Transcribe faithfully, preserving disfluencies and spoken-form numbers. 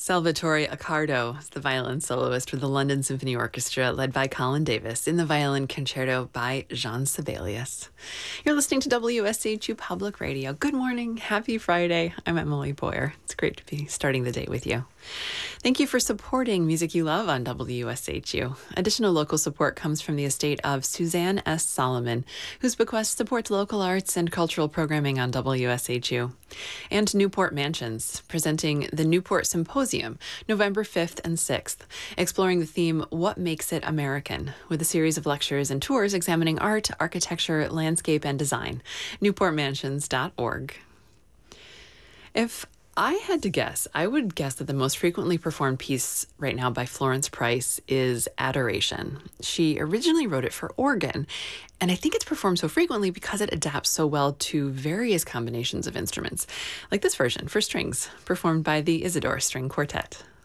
Salvatore Accardo is the violin soloist for the London Symphony Orchestra, led by Colin Davis, in the Violin Concerto by Jean Sibelius. You're listening to W S H U Public Radio. Good morning. Happy Friday. I'm Emily Boyer. It's great to be starting the day with you. Thank you for supporting music you love on W S H U. Additional local support comes from the estate of Suzanne S. Solomon, whose bequest supports local arts and cultural programming on W S H U. And Newport Mansions, presenting the Newport Symposium, November fifth and sixth, exploring the theme, What Makes It American, with a series of lectures and tours examining art, architecture, landscape, and design. newport mansions dot org. If I had to guess, I would guess that the most frequently performed piece right now by Florence Price is Adoration. She originally wrote it for organ, and I think it's performed so frequently because it adapts so well to various combinations of instruments, like this version for strings, performed by the Isidore String Quartet.